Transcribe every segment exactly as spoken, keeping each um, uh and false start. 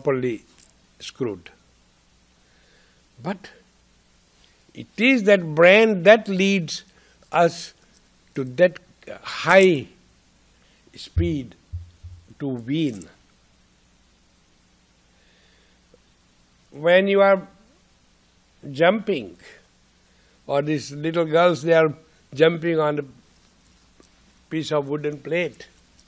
properly screwed. But it is that brain that leads us to that high speed to win. When you are jumping, or these little girls, they are jumping on a piece of wooden plate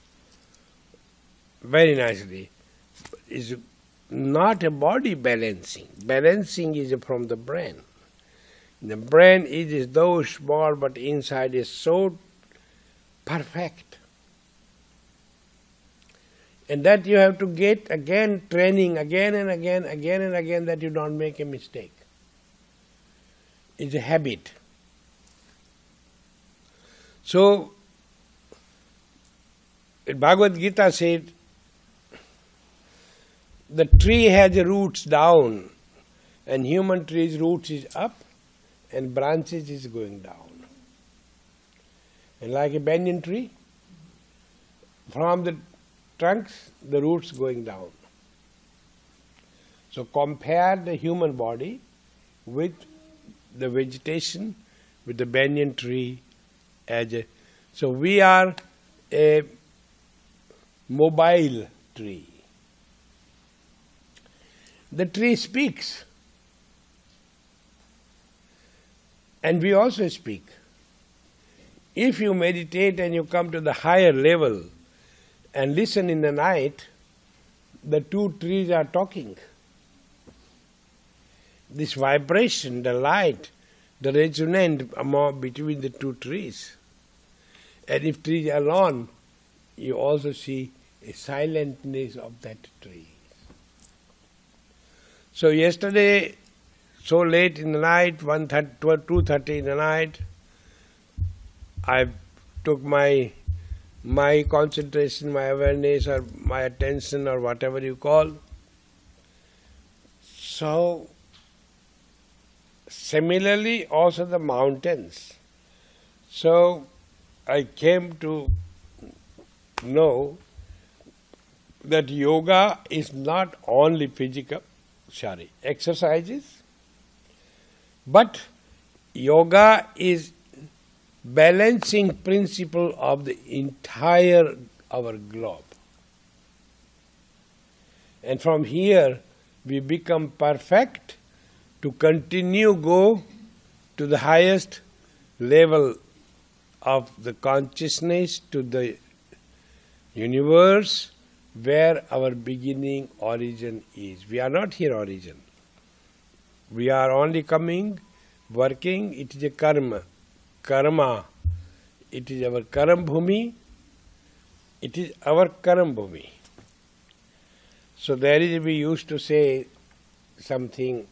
very nicely. It's not a body balancing. Balancing is from the brain. The brain is though small, but inside is so perfect. And that you have to get again training again and again, again and again, that you don't make a mistake. It's a habit. So, Bhagavad Gita said, the tree has roots down, and human tree's roots is up, and branches is going down. And like a banyan tree, from the trunks, the roots going down. So compare the human body with the vegetation, with the banyan tree as a... So we are a mobile tree. The tree speaks. And we also speak. If you meditate and you come to the higher level and listen in the night, the two trees are talking. This vibration, the light, the resonance among, between the two trees. And if trees are alone, you also see a silentness of that tree. So yesterday, so late in the night, one thirty, two thirty in the night, I took my my concentration, my awareness, or my attention, or whatever you call. So similarly, also the mountains. So I came to know that yoga is not only physical, sorry, exercises, but yoga is balancing principle of the entire our globe. And from here we become perfect to continue go to the highest level of the consciousness, to the universe where our beginning origin is. We are not here origin. We are only coming, working, it is a karma. Karma, it is our karam bhumi, it is our karam bhumi. So there is, we used to say something,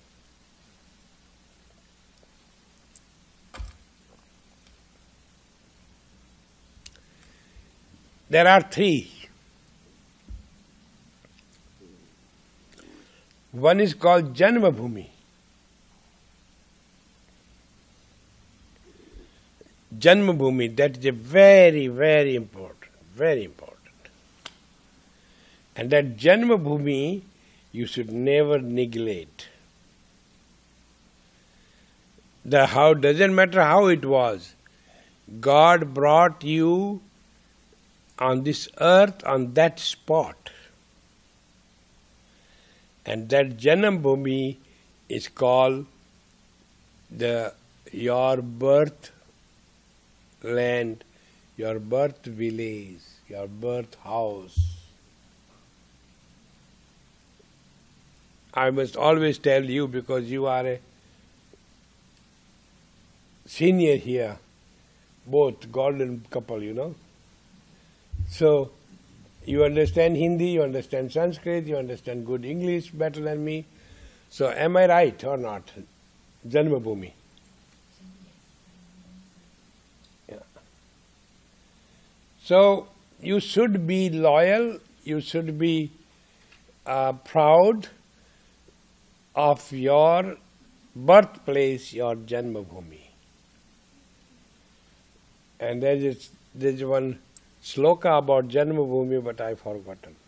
there are three. One is called Janma Bhumi. Janma Bhumi, that is a very, very important, very important. And that Janma Bhumi you should never neglect. The how doesn't matter how it was. God brought you on this earth on that spot. And that Janam Bhumi is called the your birth land, your birth village, your birth house. I must always tell you, because you are a senior here, both golden couple, you know. So, you understand Hindi, you understand Sanskrit, you understand good English better than me. So, am I right or not? Janma Bhumi. Yeah. So, you should be loyal, you should be uh, proud of your birthplace, your Janma Bhumi. And there is, there is one sloka about Janma Bhumi, but I've forgotten.